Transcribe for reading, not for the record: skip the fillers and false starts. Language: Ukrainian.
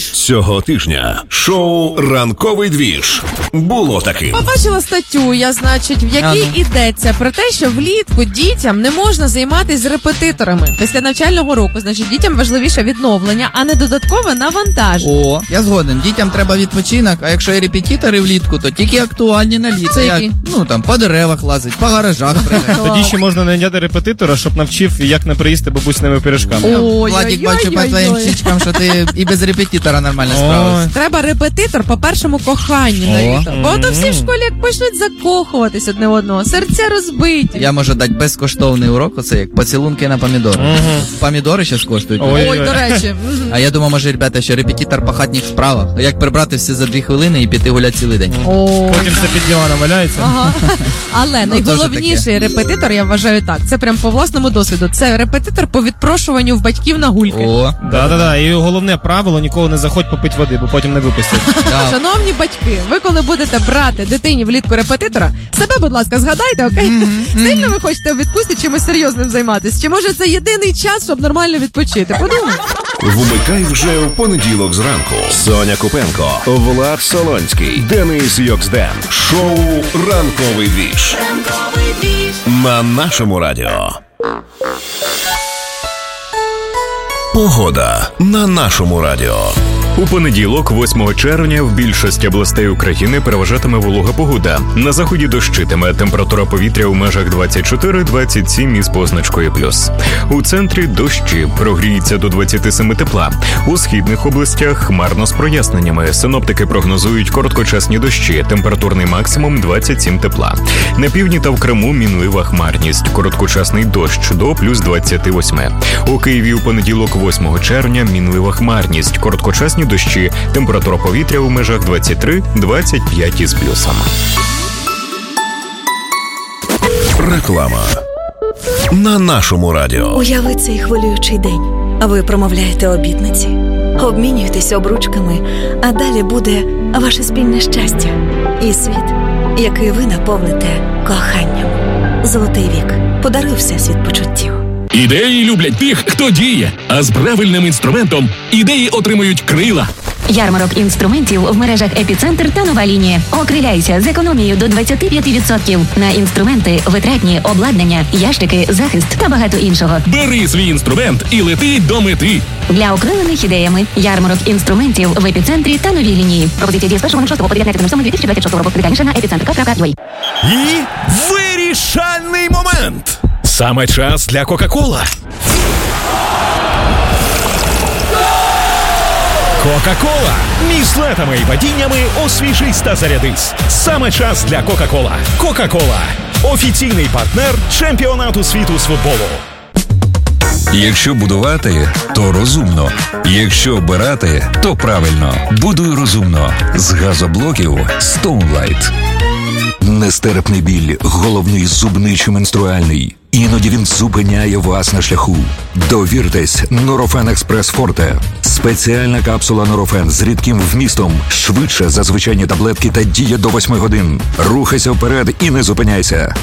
Цього тижня шоу «Ранковий двіж» було таким. Побачила статтю, в якій йдеться про те, що влітку дітям не можна займатися репетиторами. Після навчального року, дітям важливіше відновлення, а не додаткове навантаження. О, я згоден. Дітям треба відпочинок, а якщо і репетитори влітку, то тільки актуальні на літо. По деревах лазить, по гаражах пригати. Тоді ще можна найняти репетитора, щоб навчив, як не приїсти бабусними пиріжками. Владик, бачу по твоїм щічкам, що ти і без репетитора нормально справився. Треба репетитор по першому коханню на літо. Бо то всі в школі як почнуть закохуватись одне одного, серця розбиті. Я можу дати безкоштовний урок, оце як поцілунки на помідори. Помідори зараз коштують. Ой, до речі. А я думав, може, ребята, що репетитор по хатніх справах. Як прибрати все за 2 хвилини і піти гуляти цілий день. Потім все під диваном валяється. Але найголовніший репетитор, я вважаю так, це прям по власному досвіду. Це репетитор по відпрошуванню в батьків на гульки. Да. І головне правило, ніколи не заходь попити води, бо потім не випустять. Шановні батьки, ви коли будете брати дитині влітку репетитора, себе, будь ласка, згадайте, окей? Сильно ви хочете у відпустці чимось серйозним займатися? Чи може це єдиний час, щоб нормально відпочити? Подумайте. Вмикай вже в понеділок зранку. Соня Купенко, Влад Солонський, Денис Йоксден. Шоу «Ранковий двіж» на нашому радіо. Погода на нашому радіо. У понеділок, 8 червня, в більшості областей України переважатиме волога погода. На заході дощитиме, температура повітря у межах 24-27 із позначкою плюс. У центрі дощі, прогріється до 27 тепла. У східних областях хмарно з проясненнями. Синоптики прогнозують короткочасні дощі, температурний максимум 27 тепла. На півдні та в Криму мінлива хмарність, короткочасний дощ до плюс 28. У Києві у понеділок, 8 червня, мінлива хмарність, короткочасні дощі, температура повітря у межах 23-25 із плюсом. Реклама на нашому радіо. Уяви цей хвилюючий день. Ви промовляєте обітниці, обмінюєтеся обручками, а далі буде ваше спільне щастя і світ, який ви наповните коханням. Золотий вік. Подаруй всесвіт почуттів. Ідеї люблять тих, хто діє, а з правильним інструментом ідеї отримують крила. Ярмарок інструментів в мережах «Епіцентр» та «Нова лінія». Окриляйся з економією до 25% на інструменти, витратні, обладнання, ящики, захист та багато іншого. Бери свій інструмент і лети до мети. Для окрилених ідеями ярмарок інструментів в «Епіцентрі» та «Новій лінії». Пропозиція діє з 1.06 по 19.07.2026 року. Детальніше на epicenter.ua. І вирішальний момент. Саме час для Кока-Кола. Кока-Кола. Між летами і падіннями освіжись та зарядись. Саме час для Кока-Кола. Кока-Кола. Офіційний партнер чемпіонату світу з футболу. Якщо будувати, то розумно. Якщо обирати, то правильно. Будуй розумно. З газоблоків Stoneline. Нестерпний біль, головний зубний чи менструальний. Іноді він зупиняє вас на шляху. Довіртесь Nurofen Express Forte. Спеціальна капсула Nurofen з рідким вмістом. Швидше за звичайні таблетки та діє до 8 годин. Рухайся вперед і не зупиняйся.